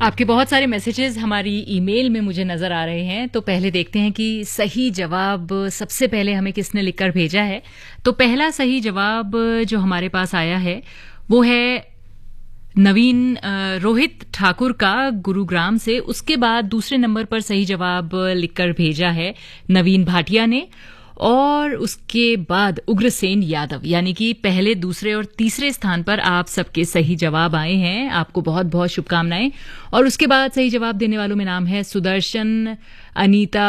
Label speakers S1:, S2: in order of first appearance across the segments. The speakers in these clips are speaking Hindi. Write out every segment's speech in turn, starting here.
S1: आपके बहुत सारे मैसेजेस हमारी ईमेल में मुझे नजर आ रहे हैं, तो पहले देखते हैं कि सही जवाब सबसे पहले हमें किसने लिखकर भेजा है। तो पहला सही जवाब जो हमारे पास आया है वो है नवीन रोहित ठाकुर का गुरुग्राम से। उसके बाद दूसरे नंबर पर सही जवाब लिखकर भेजा है नवीन भाटिया ने, और उसके बाद उग्रसेन यादव, यानी कि पहले, दूसरे और तीसरे स्थान पर आप सबके सही जवाब आए हैं। आपको बहुत बहुत शुभकामनाएं। और उसके बाद सही जवाब देने वालों में नाम है सुदर्शन, अनीता,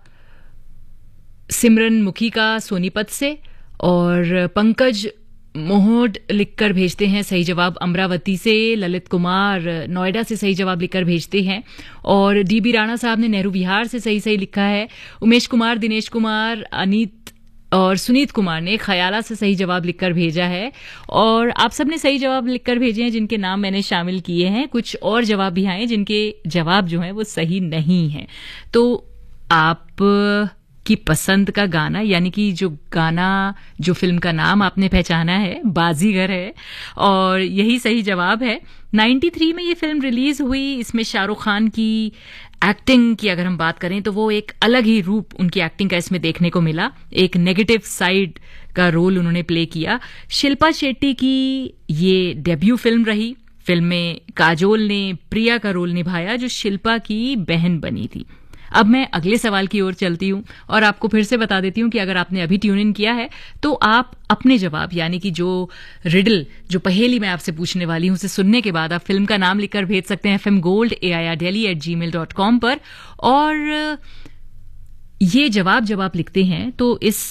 S1: सिमरन मुखी का सोनीपत से, और पंकज मोहोड लिखकर भेजते हैं सही जवाब अमरावती से, ललित कुमार नोएडा से सही जवाब लिखकर भेजते हैं, और डीबी राणा साहब ने नेहरू विहार से सही लिखा है। उमेश कुमार, दिनेश कुमार, अनीत और सुनीत कुमार ने खयाला से सही जवाब लिखकर भेजा है। और आप सब ने सही जवाब लिखकर भेजे हैं जिनके नाम मैंने शामिल किए हैं। कुछ और जवाब भी आए जिनके जवाब जो हैं वो सही नहीं है। तो आप की पसंद का गाना, यानी कि जो गाना, जो फिल्म का नाम आपने पहचाना है, बाजीगर है, और यही सही जवाब है। 93 में ये फिल्म रिलीज हुई। इसमें शाहरुख खान की एक्टिंग की अगर हम बात करें तो वो एक अलग ही रूप उनकी एक्टिंग का इसमें देखने को मिला। एक नेगेटिव साइड का रोल उन्होंने प्ले किया। शिल्पा शेट्टी की ये डेब्यू फिल्म रही। फिल्म में काजोल ने प्रिया का रोल निभाया जो शिल्पा की बहन बनी थी। अब मैं अगले सवाल की ओर चलती हूं और आपको फिर से बता देती हूं कि अगर आपने अभी ट्यून इन किया है तो आप अपने जवाब, यानी कि जो रिडल, जो पहेली मैं आपसे पूछने वाली हूं, उसे सुनने के बाद आप फिल्म का नाम लिखकर भेज सकते हैं fmgold@gmail.com पर। और ये जवाब जब आप लिखते हैं तो इस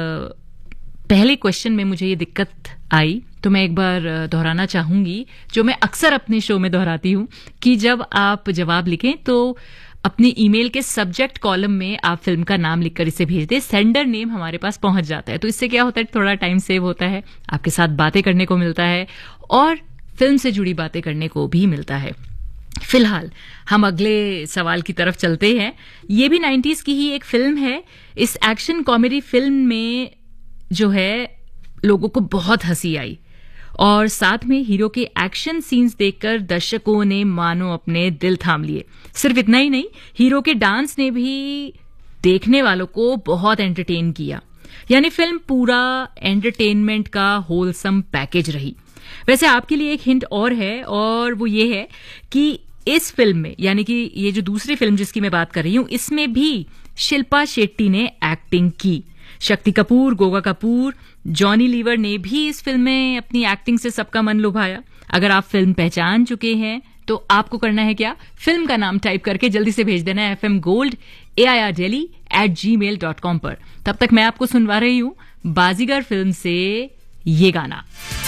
S1: पहले क्वेश्चन में मुझे ये दिक्कत आई, तो मैं एक बार दोहराना चाहूंगी, जो मैं अक्सर अपने शो में दोहराती हूं, कि जब आप जवाब लिखें तो अपनी ईमेल के सब्जेक्ट कॉलम में आप फिल्म का नाम लिखकर इसे भेज दें। सेंडर नेम हमारे पास पहुंच जाता है, तो इससे क्या होता है, थोड़ा टाइम सेव होता है, आपके साथ बातें करने को मिलता है और फिल्म से जुड़ी बातें करने को भी मिलता है। फिलहाल हम अगले सवाल की तरफ चलते हैं। ये भी 90s की ही एक फिल्म है। इस एक्शन कॉमेडी फिल्म में जो है लोगों को बहुत हंसी आई, और साथ में हीरो के एक्शन सीन्स देखकर दर्शकों ने मानो अपने दिल थाम लिए। सिर्फ इतना ही नहीं, हीरो के डांस ने भी देखने वालों को बहुत एंटरटेन किया। यानी फिल्म पूरा एंटरटेनमेंट का होलसम पैकेज रही। वैसे आपके लिए एक हिंट और है, और वो ये है कि इस फिल्म में, यानी कि ये जो दूसरी फिल्म जिसकी मैं बात कर रही हूं, इसमें भी शिल्पा शेट्टी ने एक्टिंग की। शक्ति कपूर, गोगा कपूर, जॉनी लीवर ने भी इस फिल्म में अपनी एक्टिंग से सबका मन लुभाया। अगर आप फिल्म पहचान चुके हैं तो आपको करना है क्या, फिल्म का नाम टाइप करके जल्दी से भेज देना है fmgold@gmail.com पर। तब तक मैं आपको सुनवा रही हूं बाजीगर फिल्म से ये गाना।